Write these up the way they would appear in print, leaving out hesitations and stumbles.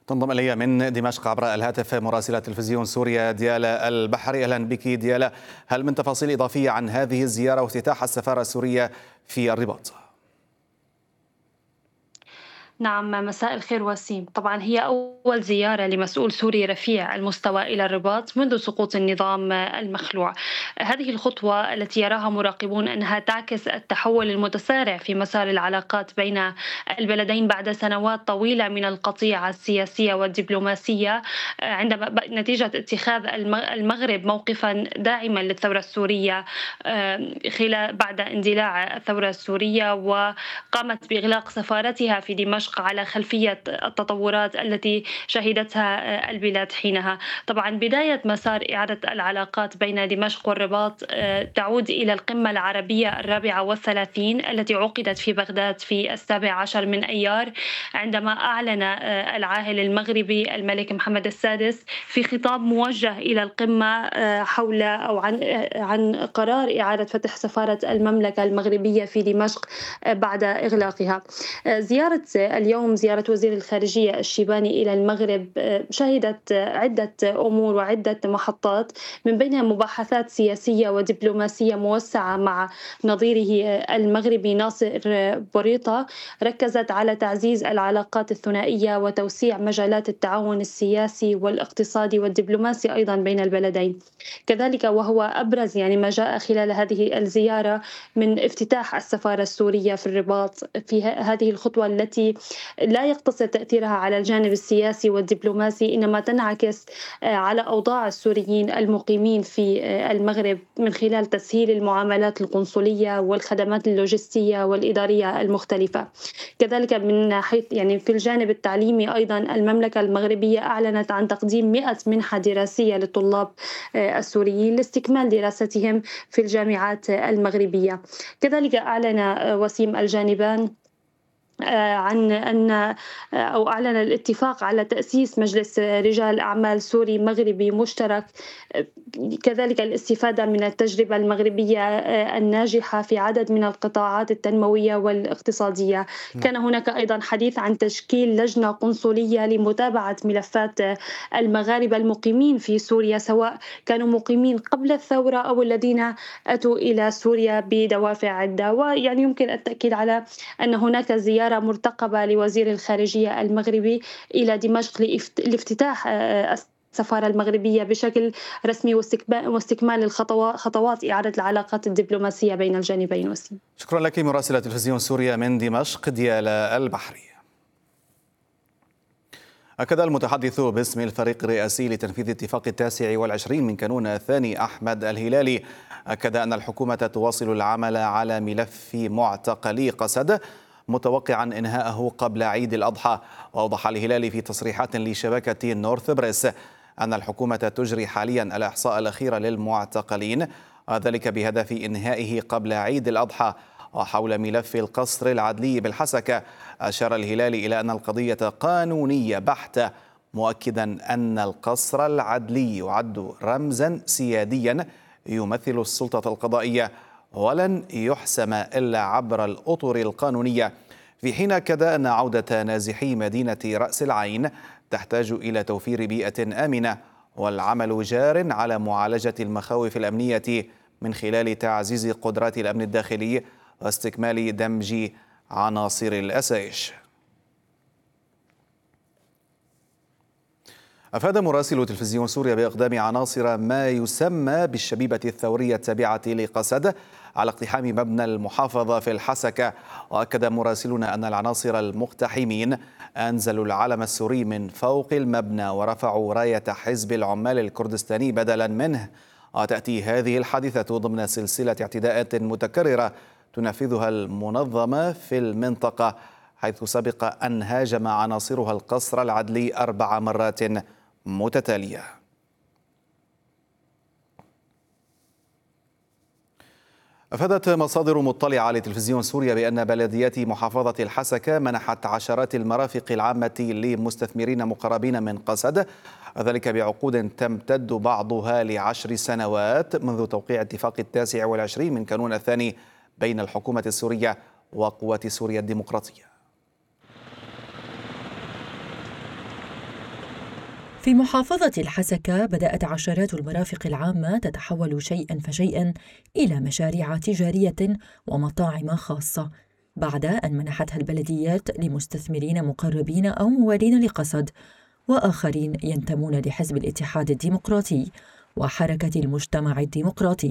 تنضم إلي من دمشق عبر الهاتف مراسلة تلفزيون سوريا ديالا البحري. أهلا بك ديالا، هل من تفاصيل إضافية عن هذه الزيارة وافتتاح السفارة السورية في الرباط؟ نعم، مساء الخير وسيم. طبعا هي أول زيارة لمسؤول سوري رفيع المستوى إلى الرباط منذ سقوط النظام المخلوع. هذه الخطوة التي يراها مراقبون أنها تعكس التحول المتسارع في مسار العلاقات بين البلدين بعد سنوات طويلة من القطيعة السياسية والدبلوماسية، عندما نتيجة اتخاذ المغرب موقفا داعما للثورة السورية خلال بعد اندلاع الثورة السورية، وقامت بإغلاق سفارتها في دمشق على خلفية التطورات التي شهدتها البلاد حينها. طبعا بداية مسار إعادة العلاقات بين دمشق والرباط تعود إلى القمة العربية 34 التي عقدت في بغداد في 17 من أيار، عندما أعلن العاهل المغربي الملك محمد السادس في خطاب موجه إلى القمة حول أو عن قرار إعادة فتح سفارة المملكة المغربية في دمشق بعد إغلاقها. زيارة اليوم زيارة وزير الخارجية الشيباني إلى المغرب شهدت عدة أمور وعدة محطات، من بينها مباحثات سياسية ودبلوماسية موسعة مع نظيره المغربي ناصر بوريطة، ركزت على تعزيز العلاقات الثنائية وتوسيع مجالات التعاون السياسي والاقتصادي والدبلوماسي أيضا بين البلدين. كذلك وهو أبرز ما جاء خلال هذه الزيارة من افتتاح السفارة السورية في الرباط، في هذه الخطوة التي لا يقتصر تأثيرها على الجانب السياسي والدبلوماسي، إنما تنعكس على أوضاع السوريين المقيمين في المغرب من خلال تسهيل المعاملات القنصلية والخدمات اللوجستية والإدارية المختلفة. كذلك من حيث في الجانب التعليمي أيضا المملكة المغربية أعلنت عن تقديم 100 منحة دراسية للطلاب السوريين لاستكمال دراستهم في الجامعات المغربية. كذلك أعلن وسيم الجانبان عن أن أو أعلن الاتفاق على تأسيس مجلس رجال أعمال سوري مغربي مشترك، كذلك الاستفادة من التجربة المغربية الناجحة في عدد من القطاعات التنموية والاقتصادية. كان هناك أيضا حديث عن تشكيل لجنة قنصلية لمتابعة ملفات المغاربة المقيمين في سوريا، سواء كانوا مقيمين قبل الثورة أو الذين أتوا إلى سوريا بدوافع عدة. يمكن التأكيد على أن هناك زيارة مرتقبة لوزير الخارجية المغربي إلى دمشق لافتتاح السفارة المغربية بشكل رسمي واستكمال خطوات إعادة العلاقات الدبلوماسية بين الجانبين. وسيم، شكرا لك مراسلة تلفزيون سوريا من دمشق ديالا البحري. أكد المتحدث باسم الفريق الرئاسي لتنفيذ اتفاق 29 من كانون الثاني أحمد الهلالي أكد أن الحكومة تواصل العمل على ملف معتقلي قسد متوقعا إنهاءه قبل عيد الأضحى. وأوضح الهلالي في تصريحات لشبكة نورث بريس أن الحكومة تجري حاليا الإحصاء الأخير للمعتقلين، ذلك بهدف إنهائه قبل عيد الأضحى. وحول ملف القصر العدلي بالحسكة أشار الهلالي إلى أن القضية قانونية بحتة، مؤكدا أن القصر العدلي يعد رمزا سياديا يمثل السلطة القضائية ولن يحسم إلا عبر الأطر القانونية، في حين أكد أن عودة نازحي مدينة رأس العين تحتاج إلى توفير بيئة آمنة، والعمل جار على معالجة المخاوف الأمنية من خلال تعزيز قدرات الأمن الداخلي واستكمال دمج عناصر الأسايش. أفاد مراسل تلفزيون سوريا بإقدام عناصر ما يسمى بالشبيبة الثورية التابعة لقسد على اقتحام مبنى المحافظة في الحسكة. وأكد مراسلنا أن العناصر المقتحمين أنزلوا العلم السوري من فوق المبنى ورفعوا راية حزب العمال الكردستاني بدلا منه. وتأتي هذه الحادثة ضمن سلسلة اعتداءات متكررة تنفذها المنظمة في المنطقة، حيث سبق أن هاجم عناصرها القصر العدلي 4 مرات متتالية. أفادت مصادر مطلعة لتلفزيون سوريا بأن بلديات محافظة الحسكة منحت عشرات المرافق العامة لمستثمرين مقربين من قسد، ذلك بعقود تمتد بعضها ل10 سنوات منذ توقيع اتفاق 29 من كانون الثاني بين الحكومة السورية وقوات سوريا الديمقراطية. في محافظة الحسكة بدأت عشرات المرافق العامة تتحول شيئاً فشيئاً إلى مشاريع تجارية ومطاعم خاصة، بعد أن منحتها البلديات لمستثمرين مقربين أو موالين لقسد وآخرين ينتمون لحزب الاتحاد الديمقراطي وحركة المجتمع الديمقراطي.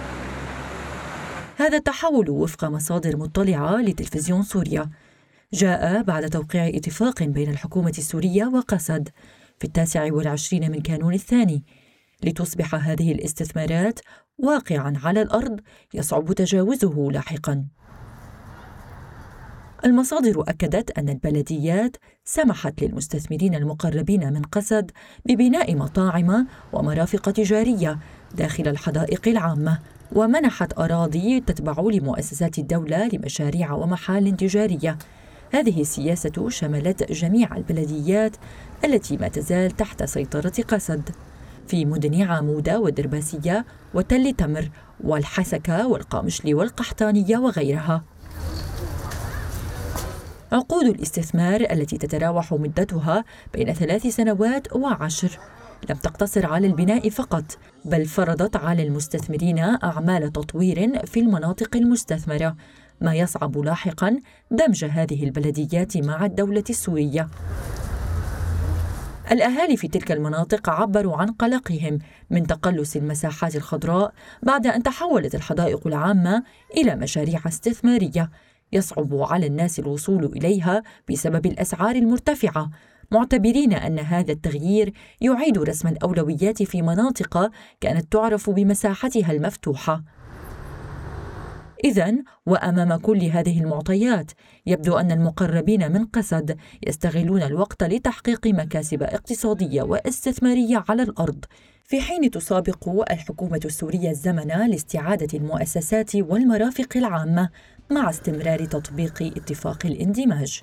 هذا التحول وفق مصادر مطلعة لتلفزيون سوريا جاء بعد توقيع اتفاق بين الحكومة السورية وقسد في 29 من كانون الثاني، لتصبح هذه الاستثمارات واقعاً على الأرض يصعب تجاوزه لاحقاً. المصادر أكدت أن البلديات سمحت للمستثمرين المقربين من قسد ببناء مطاعم ومرافق تجارية داخل الحدائق العامة، ومنحت أراضي تتبع لمؤسسات الدولة لمشاريع ومحال تجارية. هذه السياسة شملت جميع البلديات التي ما تزال تحت سيطرة قسد في مدن عمودة والدرباسية وتل تمر والحسكة والقامشلي والقحطانية وغيرها. عقود الاستثمار التي تتراوح مدتها بين 3 سنوات و10 لم تقتصر على البناء فقط، بل فرضت على المستثمرين أعمال تطوير في المناطق المستثمرة، ما يصعب لاحقاً دمج هذه البلديات مع الدولة السورية. الأهالي في تلك المناطق عبروا عن قلقهم من تقلص المساحات الخضراء بعد أن تحولت الحدائق العامة إلى مشاريع استثمارية يصعب على الناس الوصول إليها بسبب الأسعار المرتفعة، معتبرين أن هذا التغيير يعيد رسم الأولويات في مناطق كانت تعرف بمساحتها المفتوحة. إذن وأمام كل هذه المعطيات يبدو أن المقربين من قسد يستغلون الوقت لتحقيق مكاسب اقتصادية واستثمارية على الأرض، في حين تسابق الحكومة السورية الزمن لاستعادة المؤسسات والمرافق العامة مع استمرار تطبيق اتفاق الاندماج.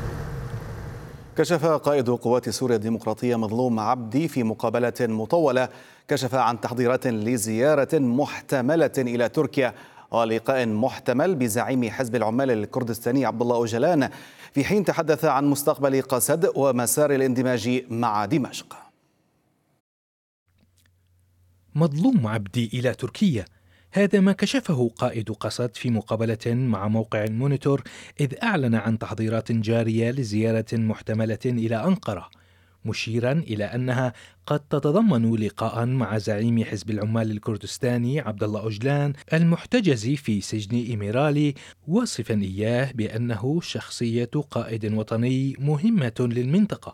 كشف قائد قوات سوريا الديمقراطية مظلوم عبدي في مقابلة مطولة كشف عن تحضيرات لزيارة محتملة إلى تركيا ولقاء محتمل بزعيم حزب العمال الكردستاني عبد الله أوجلان، في حين تحدث عن مستقبل قسد ومسار الاندماج مع دمشق. مظلوم عبدي إلى تركيا، هذا ما كشفه قائد قسد في مقابلة مع موقع المونيتور، إذ أعلن عن تحضيرات جارية لزيارة محتملة إلى أنقرة، مشيرا إلى أنها قد تتضمن لقاء مع زعيم حزب العمال الكردستاني عبد الله أوجلان المحتجز في سجن إميرالي، واصفا إياه بأنه شخصية قائد وطني مهمة للمنطقة.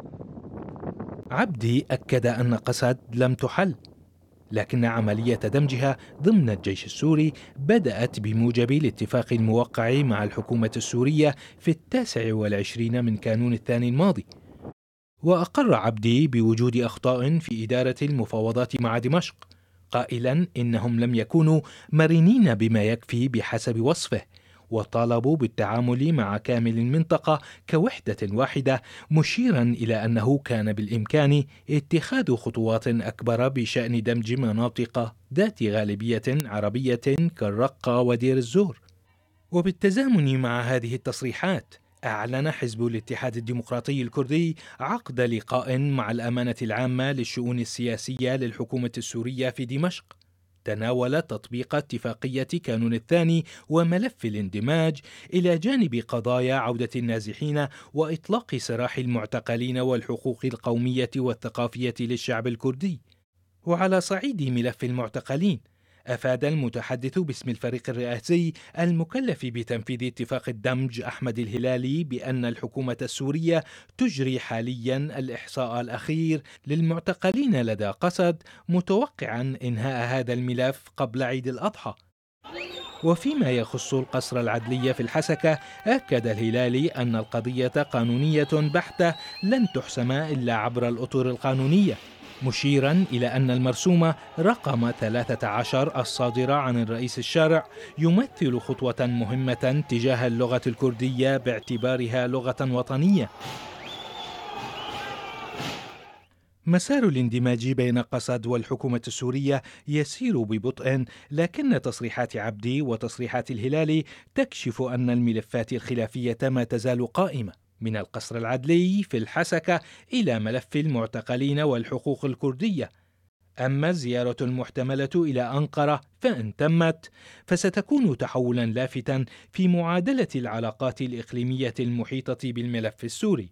عبدي أكد أن قسد لم تحل، لكن عملية دمجها ضمن الجيش السوري بدأت بموجب الاتفاق الموقع مع الحكومة السورية في 29 من كانون الثاني الماضي. وأقر عبدي بوجود أخطاء في إدارة المفاوضات مع دمشق، قائلا إنهم لم يكونوا مرنين بما يكفي بحسب وصفه، وطالبوا بالتعامل مع كامل المنطقة كوحدة واحدة، مشيرا إلى أنه كان بالإمكان اتخاذ خطوات أكبر بشأن دمج مناطق ذات غالبية عربية كالرقة ودير الزور. وبالتزامن مع هذه التصريحات أعلن حزب الاتحاد الديمقراطي الكردي عقد لقاء مع الأمانة العامة للشؤون السياسية للحكومة السورية في دمشق، تناول تطبيق اتفاقية كانون الثاني وملف الاندماج، إلى جانب قضايا عودة النازحين وإطلاق سراح المعتقلين والحقوق القومية والثقافية للشعب الكردي. وعلى صعيد ملف المعتقلين، أفاد المتحدث باسم الفريق الرئاسي المكلف بتنفيذ اتفاق الدمج أحمد الهلالي بأن الحكومة السورية تجري حاليا الإحصاء الأخير للمعتقلين لدى قسد، متوقعا إنهاء هذا الملف قبل عيد الأضحى. وفيما يخص القصر العدلي في الحسكة، أكد الهلالي أن القضية قانونية بحتة لن تحسم إلا عبر الأطر القانونية، مشيرا إلى أن المرسوم رقم 13 الصادر عن الرئيس الشارع يمثل خطوة مهمة تجاه اللغة الكردية باعتبارها لغة وطنية. مسار الاندماج بين قسد والحكومة السورية يسير ببطء، لكن تصريحات عبدي وتصريحات الهلالي تكشف أن الملفات الخلافية ما تزال قائمة. من القصر العدلي في الحسكة إلى ملف المعتقلين والحقوق الكردية. أما الزيارة المحتملة إلى أنقرة فإن تمت فستكون تحولا لافتا في معادلة العلاقات الإقليمية المحيطة بالملف السوري.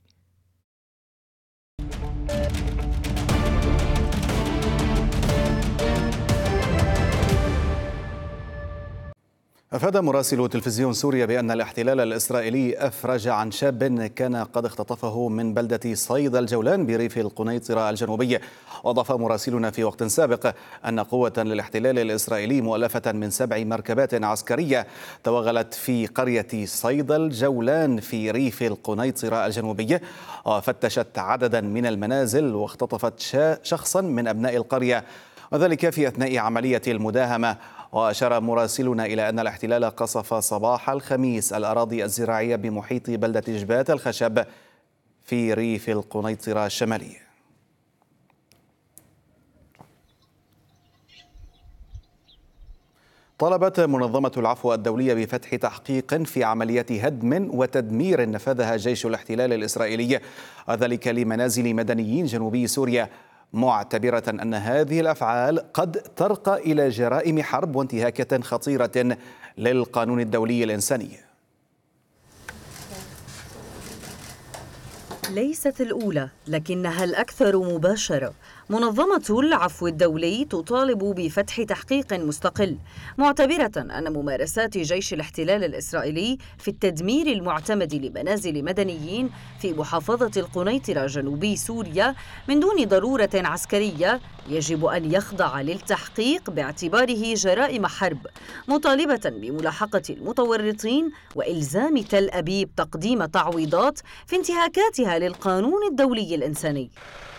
أفاد مراسل تلفزيون سوريا بأن الاحتلال الإسرائيلي أفرج عن شاب كان قد اختطفه من بلدة صيدا الجولان بريف القنيطرة الجنوبية. وأضاف مراسلنا في وقت سابق أن قوة للاحتلال الإسرائيلي مؤلفة من 7 مركبات عسكرية توغلت في قرية صيدا الجولان في ريف القنيطرة الجنوبية، وفتشت عددا من المنازل واختطفت شخصا من أبناء القرية، وذلك في أثناء عملية المداهمة. وأشار مراسلنا إلى أن الاحتلال قصف صباح الخميس الأراضي الزراعية بمحيط بلدة جبات الخشب في ريف القنيطرة الشمالي. طالبت منظمة العفو الدولية بفتح تحقيق في عملية هدم وتدمير نفذها جيش الاحتلال الإسرائيلي، وذلك لمنازل مدنيين جنوبي سوريا، معتبرة أن هذه الأفعال قد ترقى إلى جرائم حرب وانتهاكات خطيرة للقانون الدولي الإنساني. ليست الأولى لكنها الأكثر مباشرة. منظمة العفو الدولي تطالب بفتح تحقيق مستقل، معتبرة أن ممارسات جيش الاحتلال الإسرائيلي في التدمير المعتمد لمنازل مدنيين في محافظة القنيطرة جنوبي سوريا من دون ضرورة عسكرية يجب أن يخضع للتحقيق باعتباره جرائم حرب، مطالبة بملاحقة المتورطين وإلزام تل أبيب تقديم تعويضات في انتهاكاتها للقانون الدولي الإنساني.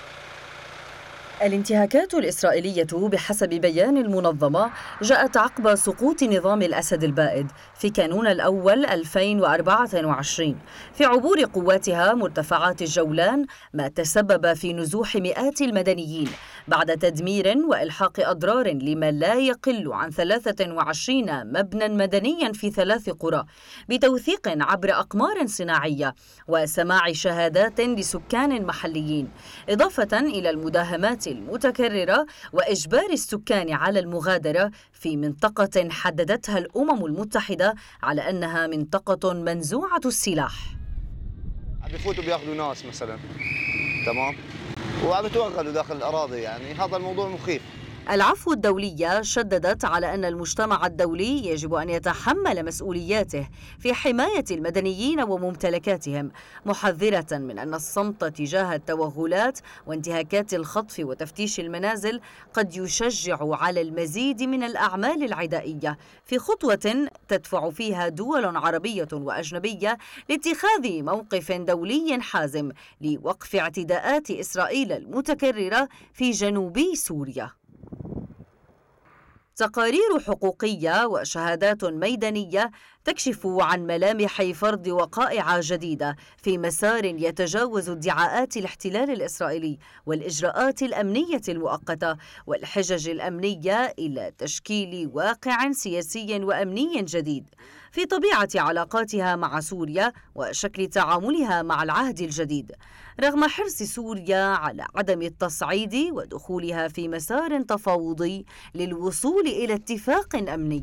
الانتهاكات الإسرائيلية بحسب بيان المنظمة جاءت عقب سقوط نظام الأسد البائد في كانون الأول 2024 في عبور قواتها مرتفعات الجولان، ما تسبب في نزوح مئات المدنيين بعد تدمير وإلحاق أضرار لما لا يقل عن 23 مبنى مدنيا في 3 قرى بتوثيق عبر أقمار صناعية وسماع شهادات لسكان محليين، إضافة إلى المداهمات المتكررة وإجبار السكان على المغادرة في منطقة حددتها الأمم المتحدة على أنها منطقة منزوعة السلاح. عم بفوتوا بياخذوا ناس مثلا، تمام، وعم بتوغلوا داخل الأراضي، يعني هذا الموضوع مخيف. العفو الدولية شددت على أن المجتمع الدولي يجب أن يتحمل مسؤولياته في حماية المدنيين وممتلكاتهم، محذرة من أن الصمت تجاه التوغلات وانتهاكات الخطف وتفتيش المنازل قد يشجع على المزيد من الأعمال العدائية، في خطوة تدفع فيها دول عربية وأجنبية لاتخاذ موقف دولي حازم لوقف اعتداءات إسرائيل المتكررة في جنوب سوريا. تقارير حقوقية وشهادات ميدانية تكشف عن ملامح فرض وقائع جديدة في مسار يتجاوز ادعاءات الاحتلال الإسرائيلي والإجراءات الأمنية المؤقتة والحجج الأمنية إلى تشكيل واقع سياسي وأمني جديد في طبيعة علاقاتها مع سوريا وشكل تعاملها مع العهد الجديد، رغم حرص سوريا على عدم التصعيد ودخولها في مسار تفاوضي للوصول إلى اتفاق أمني.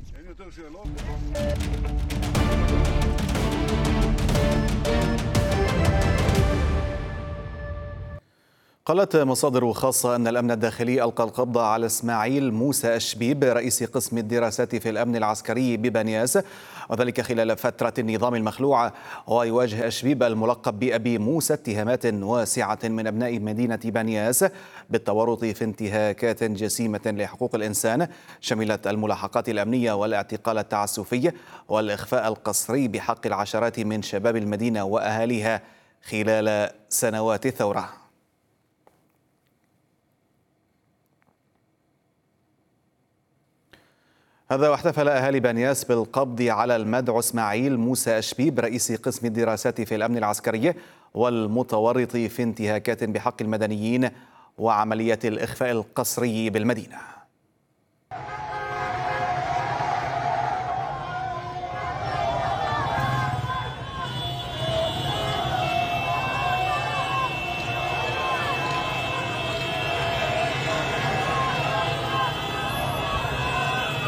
قالت مصادر خاصة أن الأمن الداخلي ألقى القبض على إسماعيل موسى أشبيب رئيس قسم الدراسات في الأمن العسكري ببنياس، وذلك خلال فترة النظام المخلوع. ويواجه أشبيب الملقب بأبي موسى اتهامات واسعة من أبناء مدينة بنياس بالتورط في انتهاكات جسيمة لحقوق الإنسان شملت الملاحقات الأمنية والاعتقال التعسفي والإخفاء القسري بحق العشرات من شباب المدينة وأهاليها خلال سنوات الثورة. هذا واحتفل أهالي بنياس بالقبض على المدعو إسماعيل موسى أشبيب رئيس قسم الدراسات في الأمن العسكري والمتورط في انتهاكات بحق المدنيين وعملية الإخفاء القسري بالمدينة.